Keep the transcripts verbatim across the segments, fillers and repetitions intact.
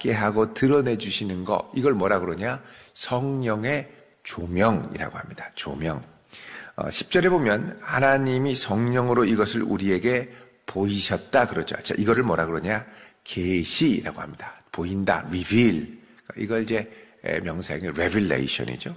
깨닫게 하고 드러내 주시는 거, 이걸 뭐라 그러냐? 성령의 조명이라고 합니다. 조명. 어, 십 절에 보면 하나님이 성령으로 이것을 우리에게 보이셨다 그러죠. 자, 이거를 뭐라 그러냐? 계시라고 합니다. 보인다, reveal. 이걸 이제 명사형의 revelation이죠.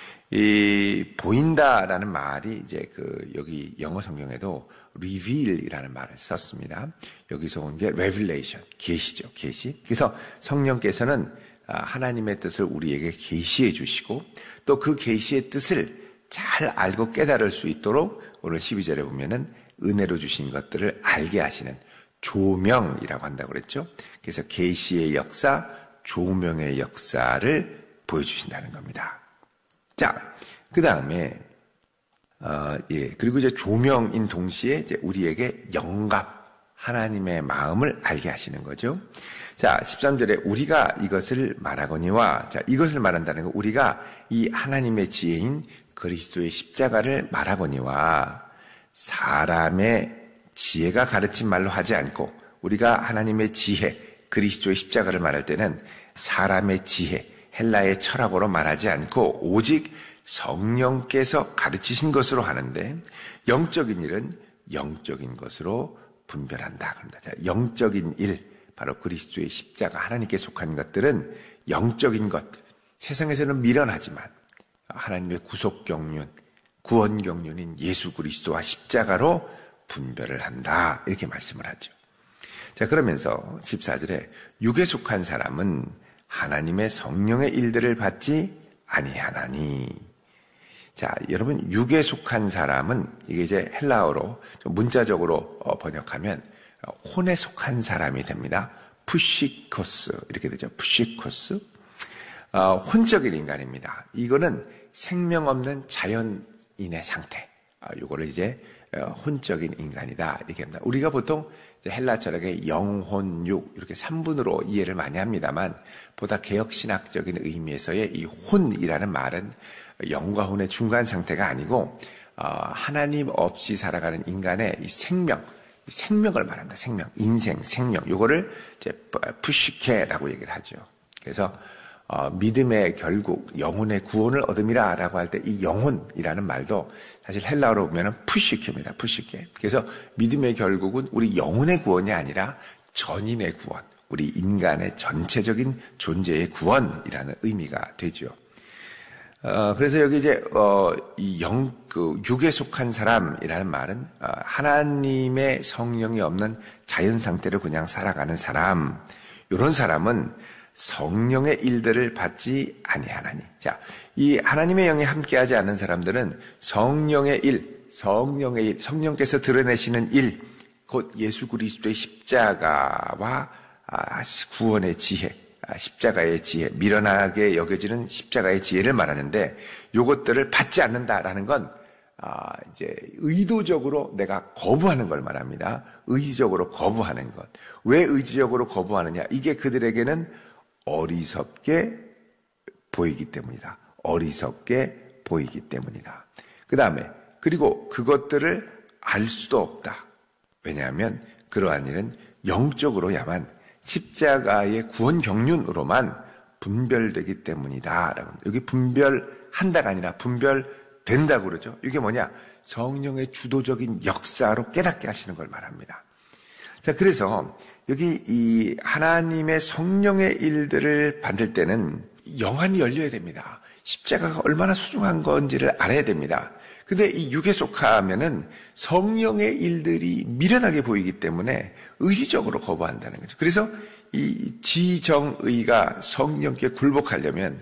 이 보인다라는 말이 이제 그 여기 영어 성경에도 reveal이라는 말을 썼습니다. 여기서 온 게 revelation, 계시죠, 계시. 그래서 성령께서는 하나님의 뜻을 우리에게 계시해 주시고 또 그 계시의 뜻을 잘 알고 깨달을 수 있도록 오늘 십이 절에 보면은 은혜로 주신 것들을 알게 하시는 조명이라고 한다고 그랬죠. 그래서 계시의 역사, 조명의 역사를 보여주신다는 겁니다. 자, 그 다음에 어, 예, 그리고 이제 조명인 동시에 이제 우리에게 영감, 하나님의 마음을 알게 하시는 거죠. 자, 십삼 절에 우리가 이것을 말하거니와, 자, 이것을 말한다는 건 우리가 이 하나님의 지혜인 그리스도의 십자가를 말하거니와, 사람의 지혜가 가르친 말로 하지 않고 우리가 하나님의 지혜, 그리스도의 십자가를 말할 때는 사람의 지혜, 헬라의 철학으로 말하지 않고 오직 성령께서 가르치신 것으로 하는데 영적인 일은 영적인 것으로 분별한다. 그럽니다. 자, 영적인 일, 바로 그리스도의 십자가, 하나님께 속한 것들은 영적인 것, 세상에서는 미련하지만 하나님의 구속 경륜, 구원 경륜인 예수 그리스도와 십자가로 분별을 한다. 이렇게 말씀을 하죠. 자, 그러면서 십사 절에 육에 속한 사람은 하나님의 성령의 일들을 받지 아니하나니. 자, 여러분, 육에 속한 사람은 이게 이제 헬라어로 좀 문자적으로 번역하면 혼에 속한 사람이 됩니다. 푸시코스 이렇게 되죠. 푸시코스. 어, 혼적인 인간입니다. 이거는 생명 없는 자연인의 상태. 아, 요거를 이제 혼적인 인간이다 이렇게 합니다. 우리가 보통 이제 헬라 철학의 영혼, 육 이렇게 삼 분으로 이해를 많이 합니다만 보다 개혁신학적인 의미에서의 이 혼이라는 말은 영과 혼의 중간 상태가 아니고 어, 하나님 없이 살아가는 인간의 이 생명, 이 생명을 말합니다. 생명, 인생, 생명. 요거를 이제 푸시케라고 얘기를 하죠. 그래서 어, 믿음의 결국 영혼의 구원을 얻음이라라고 할 때 이 영혼이라는 말도 사실 헬라어로 보면은 푸시케입니다. 푸시케. 그래서 믿음의 결국은 우리 영혼의 구원이 아니라 전인의 구원, 우리 인간의 전체적인 존재의 구원이라는 의미가 되죠. 어, 그래서 여기 이제 어, 이 영, 그 육에 속한 사람이라는 말은 어, 하나님의 성령이 없는 자연 상태를 그냥 살아가는 사람, 이런 사람은 성령의 일들을 받지 아니하나니. 자, 이 하나님의 영이 함께하지 않는 사람들은 성령의 일, 성령의 일, 성령께서 드러내시는 일, 곧 예수 그리스도의 십자가와 구원의 지혜, 십자가의 지혜, 미련하게 여겨지는 십자가의 지혜를 말하는데, 요것들을 받지 않는다라는 건 아, 이제 의도적으로 내가 거부하는 걸 말합니다. 의지적으로 거부하는 것. 왜 의지적으로 거부하느냐? 이게 그들에게는 어리석게 보이기 때문이다. 어리석게 보이기 때문이다. 그 다음에 그리고 그것들을 알 수도 없다. 왜냐하면 그러한 일은 영적으로야만 십자가의 구원 경륜으로만 분별되기 때문이다. 여기 분별한다가 아니라 분별된다고 그러죠. 이게 뭐냐? 성령의 주도적인 역사로 깨닫게 하시는 걸 말합니다. 자, 그래서 여기 이 하나님의 성령의 일들을 받을 때는 영안이 열려야 됩니다. 십자가가 얼마나 소중한 건지를 알아야 됩니다. 근데 이 육에 속하면은 성령의 일들이 미련하게 보이기 때문에 의지적으로 거부한다는 거죠. 그래서 이 지정의가 성령께 굴복하려면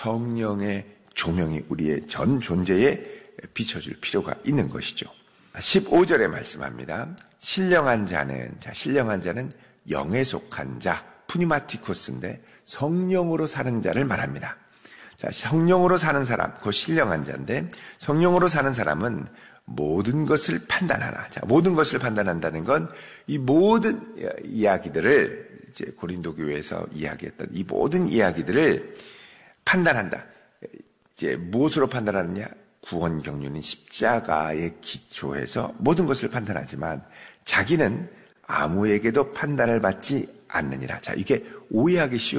성령의 조명이 우리의 전 존재에 비춰줄 필요가 있는 것이죠. 십오 절에 말씀합니다. 신령한 자는, 자, 신령한 자는 영에 속한 자, 푸니마티코스인데 성령으로 사는 자를 말합니다. 자, 성령으로 사는 사람, 그 신령한 자인데 성령으로 사는 사람은 모든 것을 판단하나. 자, 모든 것을 판단한다는 건 이 모든 이야기들을 이제 고린도 교회에서 이야기했던 이 모든 이야기들을 판단한다. 이제 무엇으로 판단하느냐? 구원 경륜인 십자가에 기초해서 모든 것을 판단하지만 자기는 아무에게도 판단을 받지 않느니라. 자, 이게 오해하기 쉬운